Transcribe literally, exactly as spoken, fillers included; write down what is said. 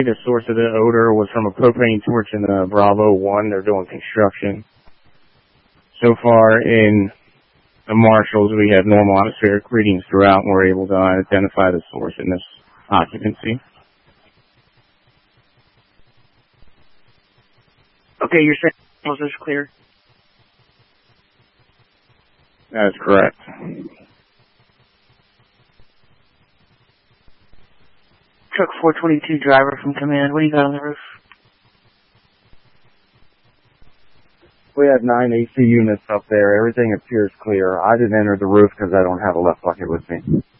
The source of the odor was from a propane torch in the Bravo one. They're doing construction. So far in the marshals, we have normal atmospheric readings throughout, and we're able to identify the source in this occupancy. Okay, you're saying this is clear? That is correct. Truck four twenty-two driver from command. What do you got on the roof? We have nine A C units up there. Everything appears clear. I didn't enter the roof because I don't have a left bucket with me.